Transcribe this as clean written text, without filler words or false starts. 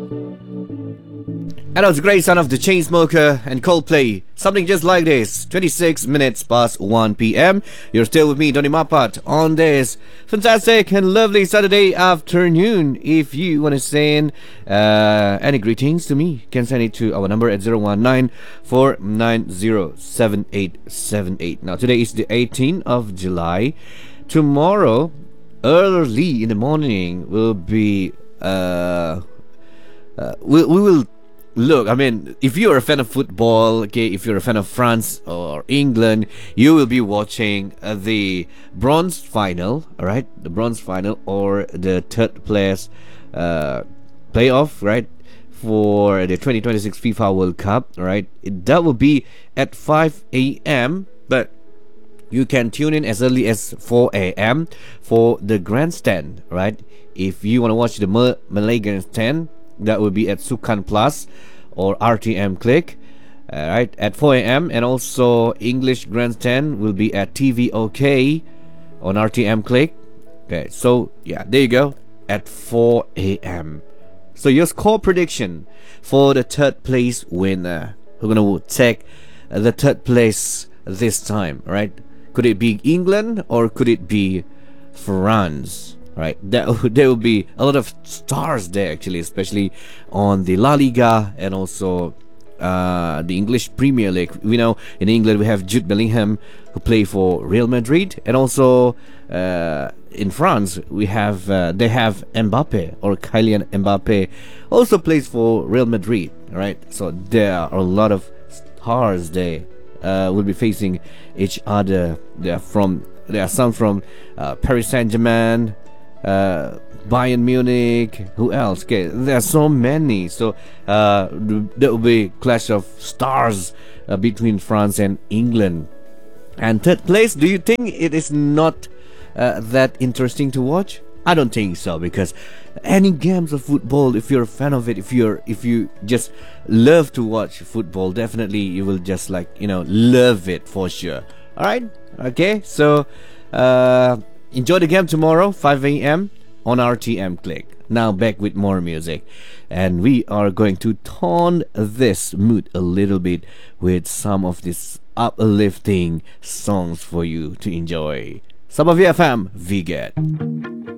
And that was a great sound of the Chainsmoker and Coldplay. Something just like this. 26 minutes past 1 p.m. You're still with me, Donny Mapat, on this fantastic and lovely Saturday afternoon. If you want to send any greetings to me, you can send it to our number at 019-490-7878. Now, today is the 18th of July. Tomorrow, early in the morning, will be... we will look. I mean, if you're a fan of football, okay, if you're a fan of France or England, you will be watching the bronze final, all right, the bronze final or the third place playoff, right, for the 2026 FIFA World Cup, all right. That will be at 5 a.m. But you can tune in as early as 4 a.m. for the grandstand, right? If you want to watch the Malay grandstand, that will be at Sukan Plus or RTM Click, right, at 4 a.m. And also English grandstand will be at TVOK on RTM Click. Okay, so yeah, there you go, at 4 a.m. So your score prediction for the third place winner. Who's gonna take the third place this time, right? Could it be England or could it be France? Right, there will be a lot of stars there actually, especially on the La Liga and also the English Premier League. We know in England we have Jude Bellingham, who play for Real Madrid, and also in France we have they have Mbappe, or Kylian Mbappe, also plays for Real Madrid. Right, so there are a lot of stars there. Will be facing each other. There are some from Paris Saint-Germain, Bayern Munich. Who else? Okay, there are so many. So there will be clash of stars between France and England. And third place, do you think it is not that interesting to watch? I don't think so, because any games of football, if you're a fan of it, if you just love to watch football, definitely you will just love it for sure. All right, okay, so enjoy the game tomorrow, 5 a.m. on RTM Click. Now back with more music, and we are going to tone this mood a little bit with some of these uplifting songs for you to enjoy. Sabah VFM, Viget.